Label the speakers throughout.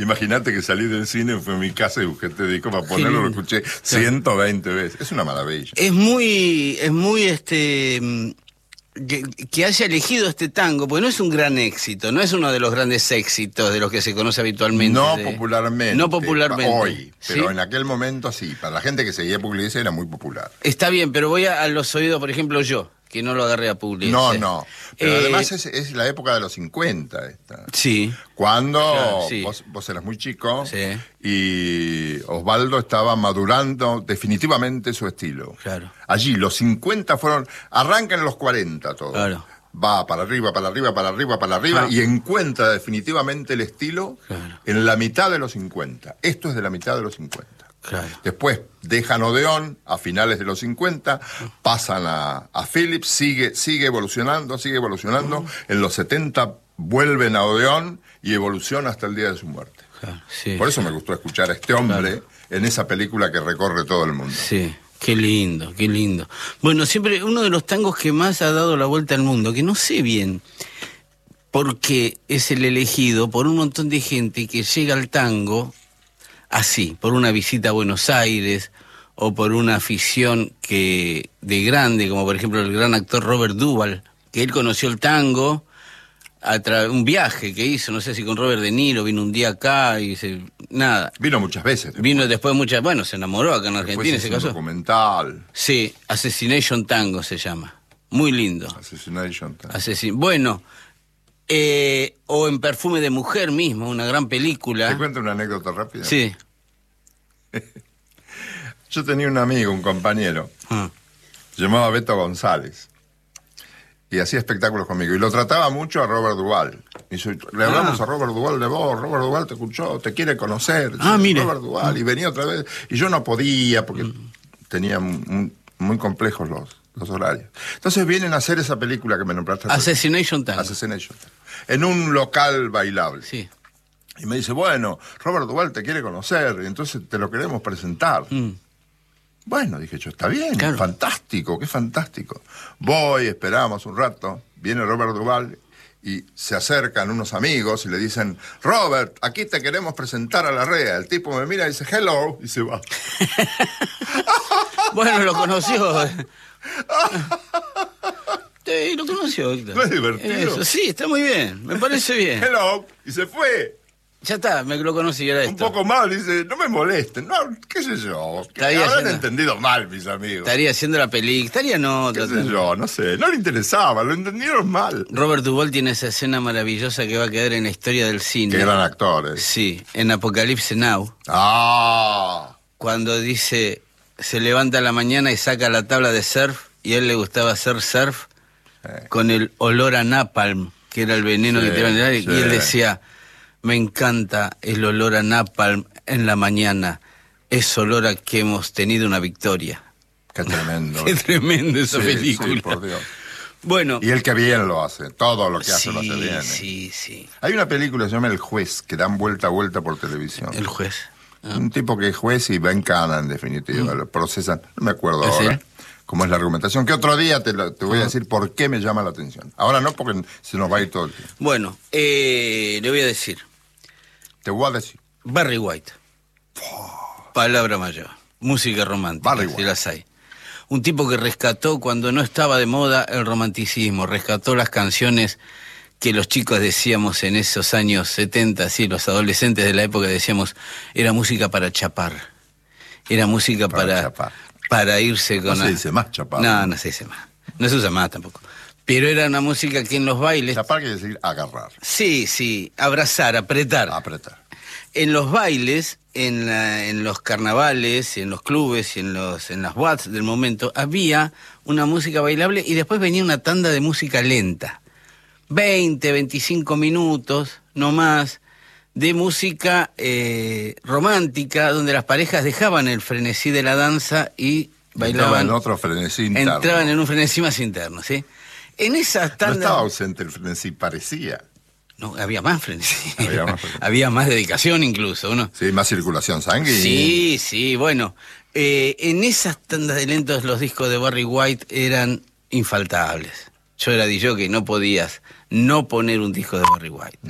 Speaker 1: Imagínate que salí del cine, fui a mi casa y busqué este disco para ponerlo, lo escuché 120 veces. Es una maravilla.
Speaker 2: Es muy que haya elegido este tango, porque no es un gran éxito, no es uno de los grandes éxitos de los que se conoce habitualmente.
Speaker 1: Popularmente.
Speaker 2: No popularmente.
Speaker 1: Hoy, pero
Speaker 2: ¿sí?
Speaker 1: En aquel momento sí. Para la gente que seguía Pugliese era muy popular.
Speaker 2: Está bien, pero voy a los oídos, por ejemplo, yo, que no lo agarré a Pugliese.
Speaker 1: No. Pero además es la época de los 50 esta.
Speaker 2: Sí.
Speaker 1: Cuando
Speaker 2: claro, sí.
Speaker 1: vos eras muy chico,
Speaker 2: sí.
Speaker 1: Y Osvaldo estaba madurando definitivamente su estilo.
Speaker 2: Claro.
Speaker 1: Allí los 50 arrancan en los 40 todo.
Speaker 2: Claro.
Speaker 1: Va para arriba, y encuentra definitivamente el estilo en la mitad de los 50. Esto es de la mitad de los 50.
Speaker 2: Claro.
Speaker 1: Después dejan Odeón a finales de los 50, pasan a Philips, sigue evolucionando. En los 70 vuelven a Odeón y evoluciona hasta el día de su muerte.
Speaker 2: Claro, sí,
Speaker 1: por eso me gustó escuchar a este hombre en esa película que recorre todo el mundo.
Speaker 2: Sí, qué lindo, qué lindo. Bueno, siempre uno de los tangos que más ha dado la vuelta al mundo, que no sé bien por qué es el elegido por un montón de gente que llega al tango así, por una visita a Buenos Aires o por una afición de grande, como por ejemplo el gran actor Robert Duvall, que él conoció el tango un viaje que hizo, no sé si con Robert De Niro, vino un día acá y nada.
Speaker 1: Vino muchas veces.
Speaker 2: Vino después se enamoró acá en Argentina, se casó.
Speaker 1: Un documental.
Speaker 2: Sí, Assassination Tango se llama. Muy lindo.
Speaker 1: Assassination Tango.
Speaker 2: Bueno, o en Perfume de Mujer mismo, una gran película.
Speaker 1: ¿Te cuento una anécdota rápida?
Speaker 2: Sí.
Speaker 1: Yo tenía un amigo, un compañero, se llamaba Beto González, y hacía espectáculos conmigo, y lo trataba mucho a Robert Duvall. Y le hablamos a Robert Duvall de vos, Robert Duvall te escuchó, te quiere conocer.
Speaker 2: Mire.
Speaker 1: Robert Duvall, y venía otra vez, y yo no podía, porque tenía muy complejos los horarios. Entonces vienen a hacer esa película que me nombraste.
Speaker 2: Assassination Tango.
Speaker 1: En un local bailable.
Speaker 2: Sí.
Speaker 1: Y me dice, bueno, Robert Duvall te quiere conocer, y entonces te lo queremos presentar. Bueno, dije yo, está bien,
Speaker 2: claro.
Speaker 1: Fantástico, qué fantástico. Voy, esperamos un rato, viene Robert Duvall y se acercan unos amigos y le dicen, Robert, aquí te queremos presentar a Larrea. El tipo me mira y dice, hello, y se va.
Speaker 2: Bueno, lo conoció. Sí, lo conoció, Héctor.
Speaker 1: ¿No es divertido?
Speaker 2: Sí, está muy bien, me parece bien.
Speaker 1: Hello, y se fue.
Speaker 2: Ya está, me lo conocí, era esto.
Speaker 1: Un poco mal, dice, no me molesten, no, qué sé yo. Habrán entendido mal, mis amigos.
Speaker 2: Estaría haciendo la película, estaría no.
Speaker 1: Qué sé yo, no sé, no le interesaba, lo entendieron mal.
Speaker 2: Robert Duvall tiene esa escena maravillosa que va a quedar en la historia del cine.
Speaker 1: Qué gran actor,
Speaker 2: Sí, en Apocalypse Now. Cuando dice, se levanta a la mañana y saca la tabla de surf, y a él le gustaba hacer surf con el olor a napalm, que era el veneno que te iban a dar, y él decía, me encanta el olor a napalm en la mañana, es olor a que hemos tenido una victoria.
Speaker 1: Qué tremendo.
Speaker 2: Qué tremendo esa película.
Speaker 1: Sí, por Dios.
Speaker 2: Bueno.
Speaker 1: Y él que bien lo hace, todo lo que hace lo hace bien.
Speaker 2: Sí.
Speaker 1: Hay una película que se llama El Juez, que dan vuelta a vuelta por televisión.
Speaker 2: El Juez.
Speaker 1: Un tipo que es juez y va en cana, en definitiva, lo procesan, no me acuerdo ahora cómo es la argumentación, que otro día te voy a decir por qué me llama la atención. Ahora no, porque se nos va a ir todo el tiempo.
Speaker 2: Bueno, le voy a decir.
Speaker 1: Te voy a decir.
Speaker 2: Barry White. Palabra mayor. Música romántica,
Speaker 1: Barry White.
Speaker 2: Si las hay. Un tipo que rescató cuando no estaba de moda el romanticismo, rescató las canciones que los chicos decíamos en esos años 70, sí, los adolescentes de la época decíamos, era música para chapar. Era música para irse con...
Speaker 1: No se dice más chapar.
Speaker 2: No se dice más. No se usa más tampoco. Pero era una música que en los bailes...
Speaker 1: Chapar quiere decir agarrar.
Speaker 2: Sí, abrazar, apretar. En los bailes, en los carnavales, en los clubes y en las boates del momento, había una música bailable y después venía una tanda de música lenta. 20, 25 minutos, no más, de música romántica, donde las parejas dejaban el frenesí de la danza y bailaban.
Speaker 1: Entraban en otro frenesí interno.
Speaker 2: Entraban en un frenesí más interno, ¿sí? En esas tandas...
Speaker 1: No estaba ausente el frenesí, parecía.
Speaker 2: No, había más frenesí. Había más dedicación incluso, ¿no?
Speaker 1: Sí, más circulación sanguínea.
Speaker 2: Sí, bueno. En esas tandas de lentos los discos de Barry White eran infaltables. Yo era DJ que no podías no poner un disco de Barry White.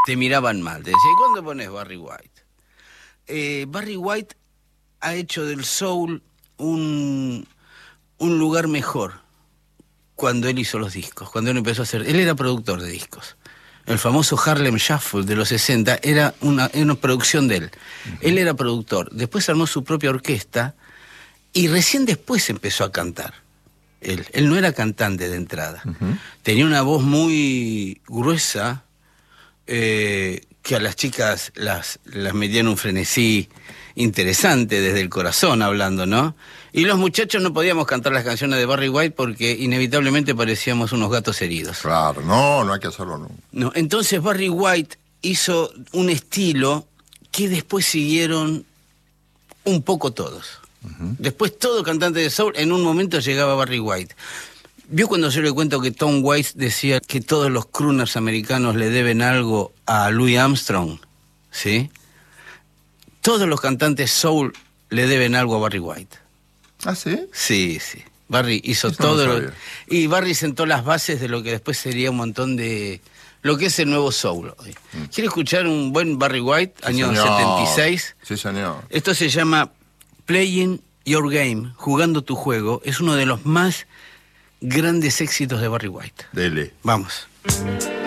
Speaker 2: te miraban mal. Te decían, ¿cuándo pones Barry White? Barry White ha hecho del soul un lugar mejor cuando él hizo los discos, cuando él empezó a hacer... Él era productor de discos. El famoso Harlem Shuffle de los 60 era una producción de él. Él era productor. Después armó su propia orquesta y recién después empezó a cantar. Él no era cantante de entrada. Tenía una voz muy gruesa que a las chicas las metía en un frenesí interesante desde el corazón hablando, ¿no? Y los muchachos no podíamos cantar las canciones de Barry White porque inevitablemente parecíamos unos gatos heridos.
Speaker 1: Claro, no hay que hacerlo nunca.
Speaker 2: No, entonces Barry White hizo un estilo que después siguieron un poco todos. Después todo cantante de soul, en un momento llegaba Barry White. ¿Vio cuando yo le cuento que Tom Waits decía que todos los crooners americanos le deben algo a Louis Armstrong? ¿Sí? Todos los cantantes soul le deben algo a Barry White.
Speaker 1: ¿Ah, sí?
Speaker 2: Sí. Barry hizo todo y Barry sentó las bases de lo que después sería un montón de... lo que es el nuevo soul hoy. ¿Quiere escuchar un buen Barry White,
Speaker 1: Sí,
Speaker 2: año
Speaker 1: señor.
Speaker 2: 76?
Speaker 1: Sí, señor.
Speaker 2: Esto se llama Playing Your Game, jugando tu juego. Es uno de los más grandes éxitos de Barry White.
Speaker 1: Dele.
Speaker 2: Vamos.